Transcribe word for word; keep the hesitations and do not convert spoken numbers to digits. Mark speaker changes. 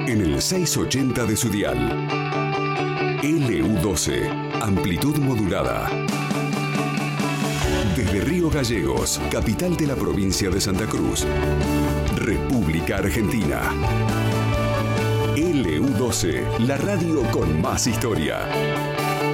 Speaker 1: En el seiscientos ochenta de su dial. L U doce, amplitud modulada. Desde Río Gallegos, capital de la provincia de Santa Cruz, República Argentina. L U doce, la radio con más historia.